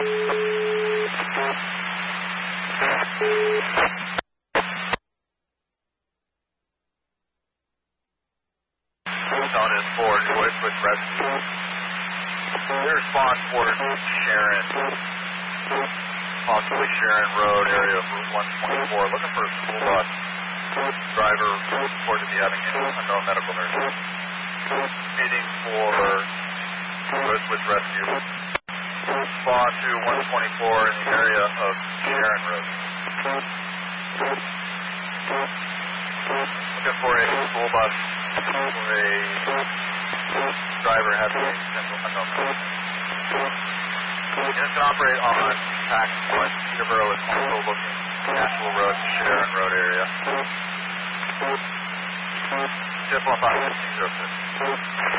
Down in for Joyce with rescue. We respond for Sharon, possibly Sharon Road area of Route 124, looking for a school bus driver reported to be having an unknown medical emergency. Needing for Joyce with rescue. Respond to 124 in the area of Sharon Road. Looking for a school bus for a driver having a potential unknown emergency. Units can operate on Tax 1. Peterborough is also looking Nashville Road, Sharon Road area. Just 15606.